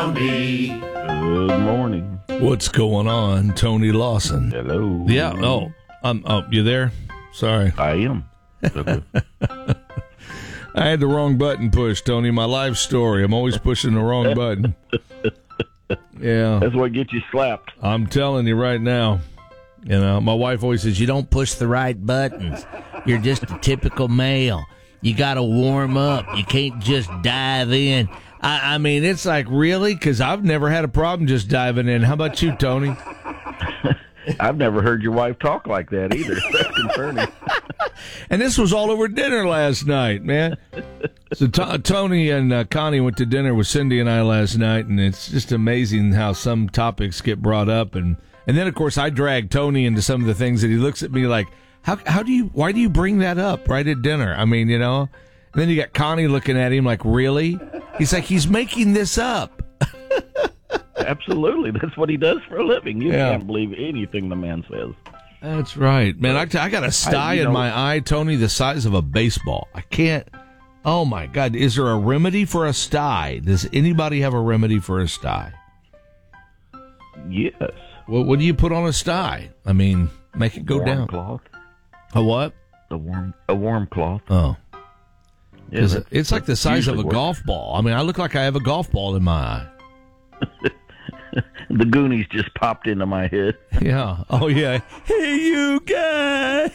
Good morning. What's going on, Tony Lawson? Hello. Yeah. You there? Sorry. I am. Okay. I had the wrong button pushed, Tony. My life story. I'm always pushing the wrong button. Yeah. That's what gets you slapped. I'm telling you right now. You know, my wife always says, you don't push the right buttons. You're just a typical male. You got to warm up. You can't just dive in. I mean, it's like, really? Because I've never had a problem just diving in. How about you, Tony? I've never heard your wife talk like that either. That's concerning. And this was all over dinner last night, man. So Tony and Connie went to dinner with Cindy and I last night, and it's just amazing how some topics get brought up. And then, of course, I dragged Tony into some of the things that he looks at me like, why do you bring that up right at dinner? I mean, you know. And then you got Connie looking at him like, really? He's like, he's making this up. Absolutely. That's what he does for a living. You can't believe anything the man says. That's right. Man, I got a sty in my eye, Tony, the size of a baseball. I can't. Oh, my God. Is there a remedy for a sty? Does anybody have a remedy for a sty? Yes. Well, what do you put on a sty? I mean, make it go down. Cloth. A what? A warm cloth. Oh. Yeah, it's like the size of a golf ball. I mean, I look like I have a golf ball in my eye. The Goonies just popped into my head. Yeah. Oh, yeah. Hey, you guys.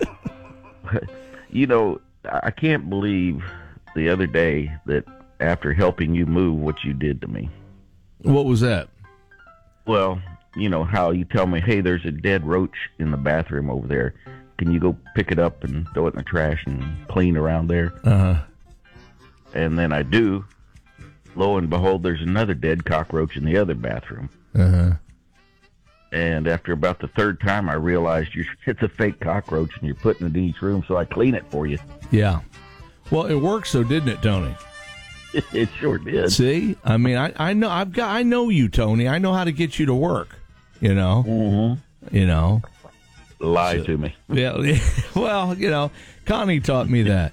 You know, I can't believe the other day that after helping you move, what you did to me. What was that? Well, you know how you tell me, hey, there's a dead roach in the bathroom over there. Can you go pick it up and throw it in the trash and clean around there? Uh-huh. And then I do. Lo and behold, there's another dead cockroach in the other bathroom. Uh-huh. And after about the third time, I realized it's a fake cockroach and you're putting it in each room, so I clean it for you. Yeah. Well, it worked, so didn't it, Tony? It sure did. See? I mean, I know you, Tony. I know how to get you to work, you know? Mm-hmm. You know? Lie to me. Yeah. Well, you know, Connie taught me that.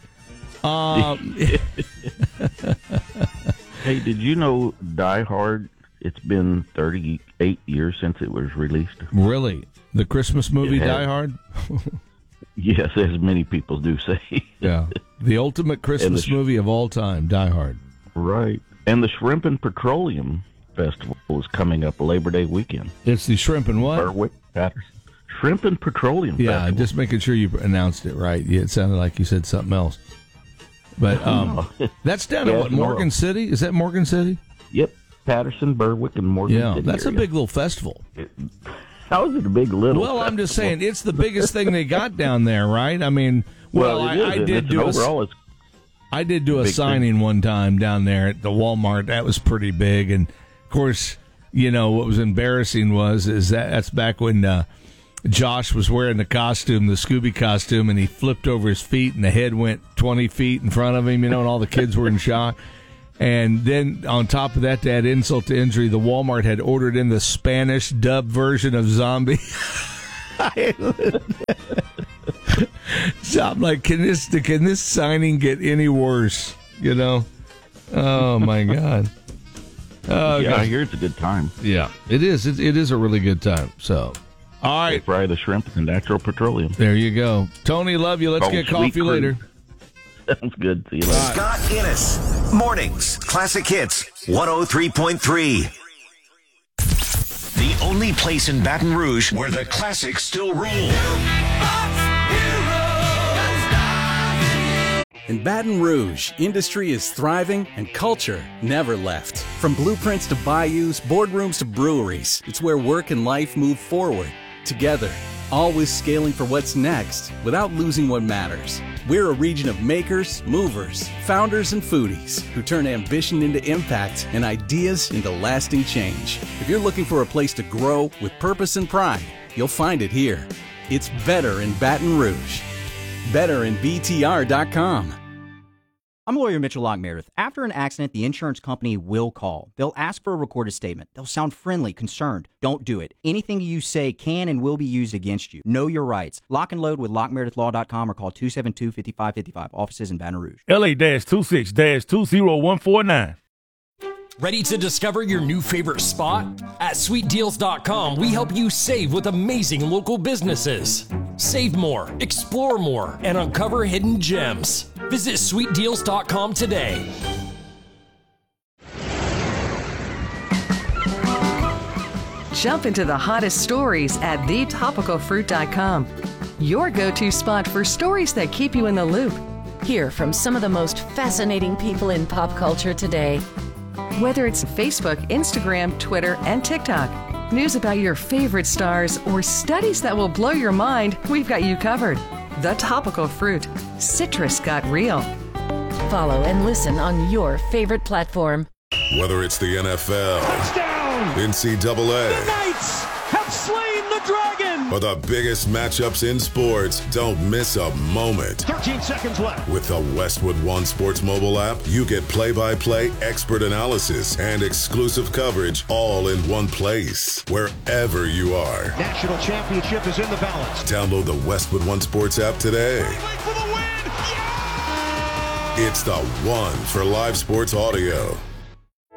Hey, did you know Die Hard, it's been 38 years since it was released? Really? The Christmas movie Die Hard? Yes, as many people do say. Yeah. The ultimate Christmas movie of all time, Die Hard. Right. And the Shrimp and Petroleum Festival is coming up Labor Day weekend. It's the Shrimp and what? Berwick, Patterson. Shrimp and Petroleum Yeah, Festival. just making sure you announced it right. Yeah, it sounded like you said something else. But that's down at what, Morgan City? Is that Morgan City? Yep. Patterson, Berwick, and Morgan City. Yeah, that's area. a big little festival. How is it a big little Well, festival? I'm just saying, it's the biggest thing they got down there, right? I mean, I did do a signing one time down there at the Walmart. That was pretty big. And, of course, you know, what was embarrassing is that's back when Josh was wearing the costume, the Scooby costume, and he flipped over his feet, and the head went 20 feet in front of him, you know, and all the kids were in shock. And then on top of that, to add insult to injury, the Walmart had ordered in the Spanish dub version of Zombie. So I'm like, can this signing get any worse? You know? Oh my God. Oh, yeah, God. I hear it's a good time. Yeah, it is. It is a really good time. So, all right. They fry the shrimp and natural petroleum. There you go. Tony, love you. Let's get coffee later. Sounds good. See you later. Scott Innes. Mornings. Classic Hits. 103.3. The only place in Baton Rouge where the classics still roll. In Baton Rouge, industry is thriving and culture never left. From blueprints to bayous, boardrooms to breweries, it's where work and life move forward, together, always scaling for what's next without losing what matters. We're a region of makers, movers, founders, and foodies who turn ambition into impact and ideas into lasting change. If you're looking for a place to grow with purpose and pride, you'll find it here. It's better in Baton Rouge. BetterInBTR.com. I'm lawyer Mitchell Locke Meredith. After an accident, the insurance company will call. They'll ask for a recorded statement. They'll sound friendly, concerned. Don't do it. Anything you say can and will be used against you. Know your rights. Lock and load with LockeMeredithLaw.com or call 272-5555. Offices in Baton Rouge. LA-26-20149. Ready to discover your new favorite spot? At sweetdeals.com, we help you save with amazing local businesses. Save more, explore more, and uncover hidden gems. Visit sweetdeals.com today. Jump into the hottest stories at thetopicalfruit.com. Your go-to spot for stories that keep you in the loop. Hear from some of the most fascinating people in pop culture today. Whether it's Facebook, Instagram, Twitter, and TikTok, news about your favorite stars, or studies that will blow your mind, we've got you covered. The Topical Fruit. Citrus got real. Follow and listen on your favorite platform. Whether it's the NFL, touchdown, NCAA, the Knights have slain the dragon, or the biggest matchups in sports, don't miss a moment. 13 seconds left. With the Westwood One Sports mobile app, you get play-by-play expert analysis and exclusive coverage all in one place, wherever you are. National championship is in the balance. Download the Westwood One Sports app today. For the win. Yeah! It's the one for live sports audio.